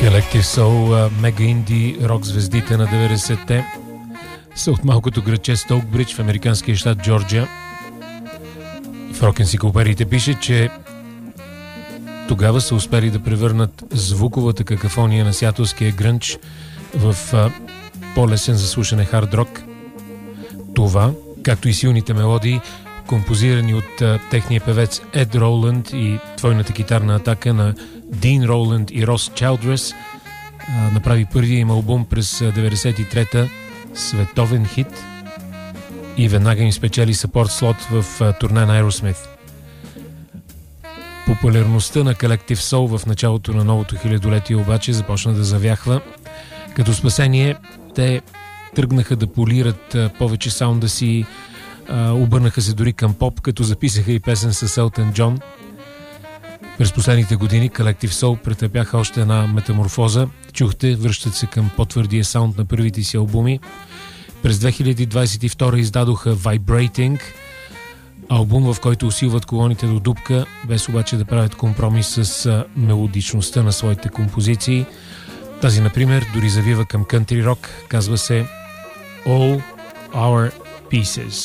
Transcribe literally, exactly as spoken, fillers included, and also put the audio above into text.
Collective Soul, мега инди рок звездите на деветдесетте са от малкото градче Стоукбридж в американския щат Джорджия. В рок-енциклопедиите пише, че тогава са успели да превърнат звуковата какафония на сиатлския грънч в а, по-лесен за слушане хард рок. Това, както и силните мелодии, композирани от а, техния певец Ед Роланд и твойната китарна атака на Дин Роланд и Рос Чайлдрес, а, направи първия им албум през деветдесет и трета, световен хит, и веднага им спечели съпорт слот в а, турне на Aerosmith. Популярността на Collective Soul в началото на новото хилядолетие обаче започна да завяхва. Като спасение те тръгнаха да полират а, повече саунда си, а, обърнаха се дори към поп, като записаха и песен с Елтън Джон. През последните години Collective Soul претърпяха още една метаморфоза. Чухте, връщат се към по-твърдия саунд на първите си албуми. През две хиляди двадесет и втора издадоха Vibrating, албум, в който усилват колоните до дупка, без обаче да правят компромис с а, мелодичността на своите композиции. Тази, например, дори завива към кънтри рок, казва се All Our Pieces.